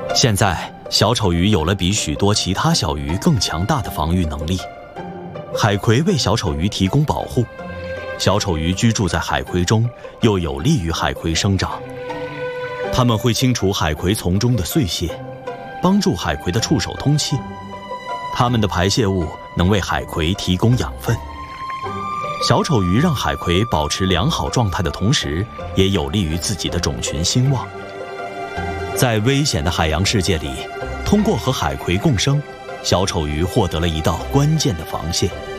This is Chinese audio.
现在，小丑鱼有了比许多其他小鱼更强大的防御能力。海葵为小丑鱼提供保护，小丑鱼居住在海葵中，又有利于海葵生长。它们会清除海葵丛中的碎屑，帮助海葵的触手通气。它们的排泄物能为海葵提供养分。小丑鱼让海葵保持良好状态的同时，也有利于自己的种群兴旺。在危险的海洋世界里，通过和海葵共生，小丑鱼获得了一道关键的防线。